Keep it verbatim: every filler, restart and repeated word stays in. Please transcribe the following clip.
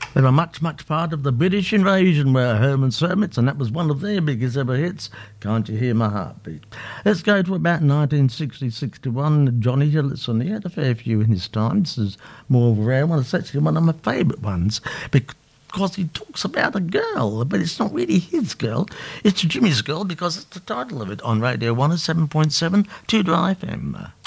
They were much, much part of the British invasion, were Herman's Hermits, and that was one of their biggest ever hits, Can't You Hear My Heartbeat. Let's go to about nineteen sixty sixty-one. Johnny Hillison, he had a fair few in his time. This is more of a rare one. It's actually one of my favourite ones because he talks about a girl, but it's not really his girl. It's Jimmy's girl because it's the title of it on Radio one oh seven point seven, Tudor F M.